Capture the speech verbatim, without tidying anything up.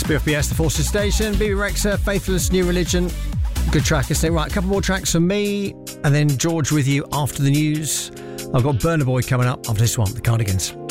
B F B S, the Forces Station. B B Rexha, Faithless, New Religion. Good track, isn't it? Right, a couple more tracks from me, and then George with you after the news. I've got Burna Boy coming up after this one, the Cardigans.